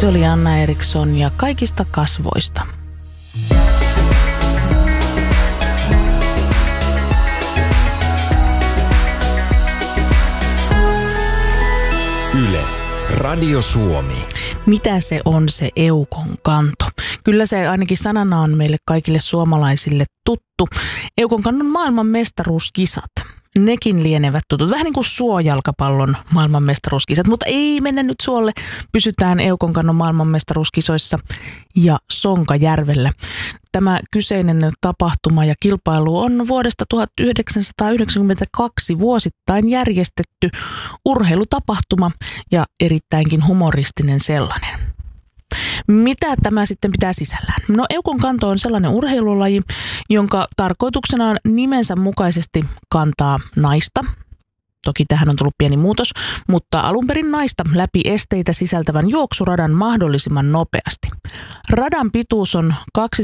Se oli Anna Eriksson ja Kaikista kasvoista. Yle, Radio Suomi. Mitä se on se eukon kanto? Kyllä se ainakin sanana on meille kaikille suomalaisille tuttu. Eukon kannon maailmanmestaruuskisat. Nekin lienevät tutut. Vähän niin kuin suojalkapallon maailmanmestaruuskisat, mutta ei mennä nyt suolle. Pysytään Eukon kannon maailmanmestaruuskisoissa ja Sonkajärvellä. Tämä kyseinen tapahtuma ja kilpailu on vuodesta 1992 vuosittain järjestetty urheilutapahtuma ja erittäinkin humoristinen sellainen. Mitä tämä sitten pitää sisällään? No Eukon kanto on sellainen urheilulaji, jonka tarkoituksena on nimensä mukaisesti kantaa naista. Toki tähän on tullut pieni muutos, mutta alun perin naista läpi esteitä sisältävän juoksuradan mahdollisimman nopeasti. Radan pituus on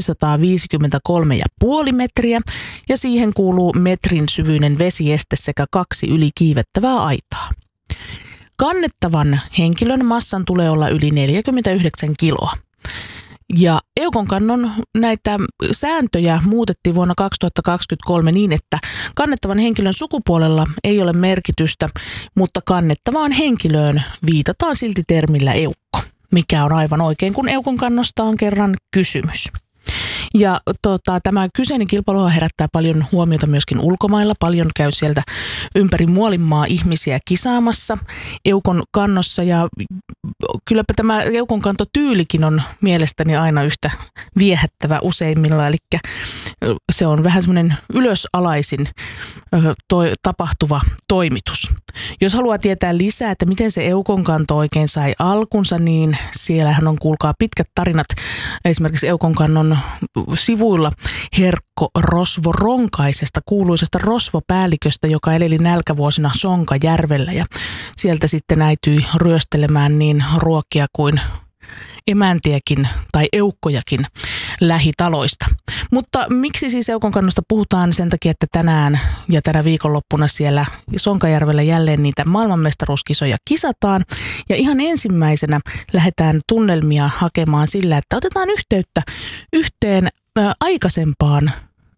253,5 metriä ja siihen kuuluu metrin syvyinen vesieste sekä 2 ylikiivettävää aitaa. Kannettavan henkilön massan tulee olla yli 49 kiloa. Ja Eukon kannon näitä sääntöjä muutettiin vuonna 2023 niin, että kannettavan henkilön sukupuolella ei ole merkitystä, mutta kannettavaan henkilöön viitataan silti termillä eukko, mikä on aivan oikein, kun Eukon kannosta on kerran kysymys. Ja tämä kyseinen kilpailu herättää paljon huomiota myöskin ulkomailla. Paljon käy sieltä ympäri Muolinmaa ihmisiä kisaamassa Eukon kannossa. Ja kylläpä tämä Eukon kantotyylikin on mielestäni aina yhtä viehättävä useimmilla. Eli se on vähän semmoinen ylösalaisin tapahtuva toimitus. Jos haluaa tietää lisää, että miten se Eukon kanto oikein sai alkunsa, niin siellähän on kuulkaa pitkät tarinat esimerkiksi Eukon kannon sivuilla Herkko Rosvo Ronkaisesta, kuuluisesta rosvopäälliköstä, joka eleli nälkävuosina Sonkajärvellä ja sieltä sitten äityi ryöstelemään niin ruokia kuin emäntiäkin tai eukkojakin lähitaloista. Mutta miksi siis Eukon kannosta puhutaan? Sen takia, että tänään ja tänä viikonloppuna siellä Sonkajärvellä jälleen niitä maailmanmestaruuskisoja kisataan. Ja ihan ensimmäisenä lähdetään tunnelmia hakemaan sillä, että otetaan yhteyttä yhteen aikaisempaan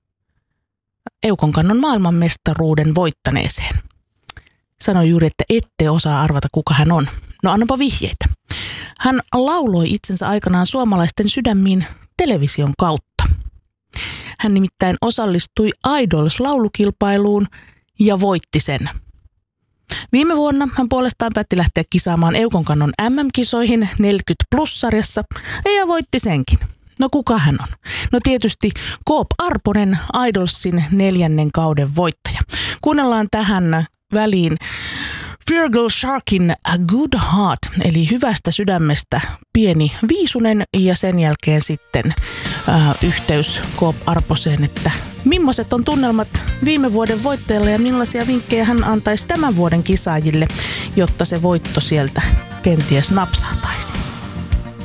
Eukon kannon maailmanmestaruuden voittaneeseen. Sanoin juuri, että ette osaa arvata, kuka hän on. No annapa vihjeitä. Hän lauloi itsensä aikanaan suomalaisten sydämiin television kautta. Hän nimittäin osallistui Idols-laulukilpailuun ja voitti sen. Viime vuonna hän puolestaan päätti lähteä kisaamaan Eukon kannon MM-kisoihin 40+-sarjassa ja voitti senkin. No kuka hän on? No tietysti Coop Arponen, Idolsin 4. kauden voittaja. Kuunnellaan tähän väliin Virgil Sharkin A Good Heart, eli hyvästä sydämestä pieni viisunen ja sen jälkeen sitten yhteys Coop Arposeen, että millaiset on tunnelmat viime vuoden voittajalle ja millaisia vinkkejä hän antaisi tämän vuoden kisaajille, jotta se voitto sieltä kenties napsahtaa.